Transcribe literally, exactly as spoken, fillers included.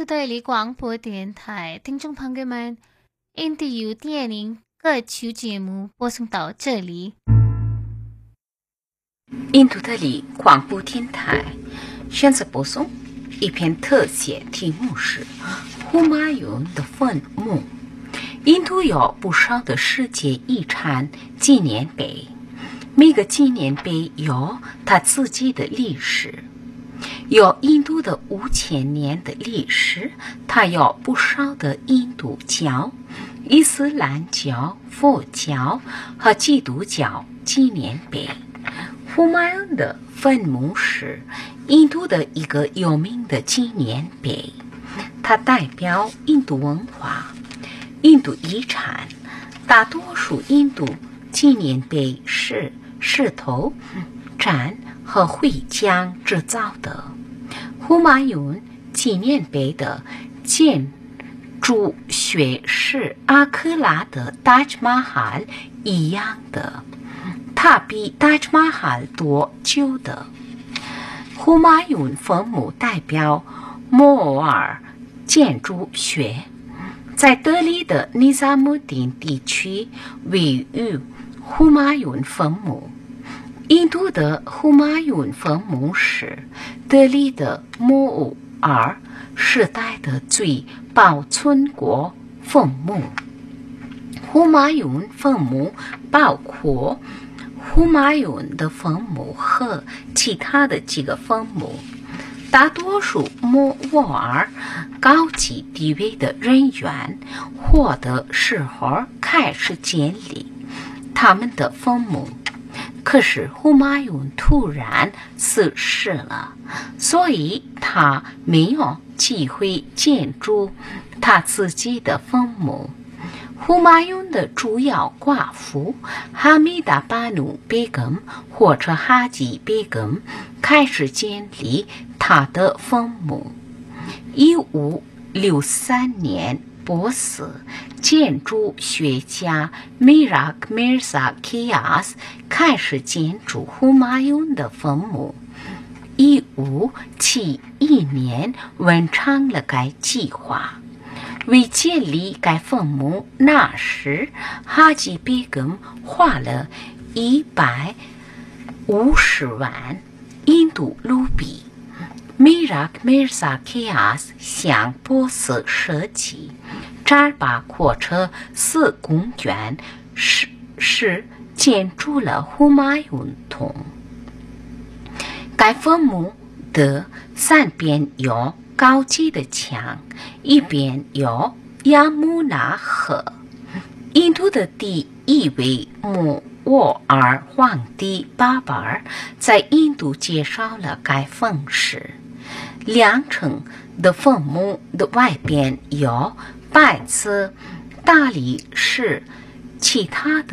印度的里广播电台听众朋友们，印度有电影各期节目播送到这里。 印度的里广播电台现在播送一篇特写，题目是胡马雍的坟墓。印度有不少的世界遗产纪念碑，每个纪念碑有它自己的历史。有印度的五千年的历史，它有不少的印度教、伊斯兰教、佛教和基督教纪念碑。胡马雍的坟墓是印度的一个有名的纪念碑，它代表印度文化、印度遗产。大多数印度纪念碑是石头、毡和灰浆制造的。胡马雍纪念碑的建筑学是阿克拉的 Taj Mahal 一样的，它比 Taj Mahal 多久的。胡马雍坟墓代表摩尔建筑学，在德里的尼萨姆丁地区位于胡马雍坟墓。印度的胡马雍坟墓是德里的摩尔时代的最保存过坟墓。胡马雍坟墓包括胡马雍的坟墓和其他的几个坟墓。大多数摩尔高级地位的人员活的时候开始建立他们的坟墓，可是胡马雍突然逝世了，所以他没有机会建筑他自己的坟墓。胡马雍的主要寡妇哈米达巴努贝根或者哈吉贝根开始建立他的坟墓。一五六三年，波斯建筑学家米拉克米萨基亚斯开始建筑胡马雍的坟墓。一五七一年完成了该计划。为建立该坟墓，那时哈吉贝根花了一百五十万印度卢比。米拉克米萨基亚斯向波斯设计扎巴火车四公园时是建筑了胡马雍洞。该坟墓的三边有高级的墙，一边有亚穆纳河。印度的第一位摩尔皇帝巴巴尔在印度介绍了该坟时，两层的坟墓的外边有白色大理石，其他的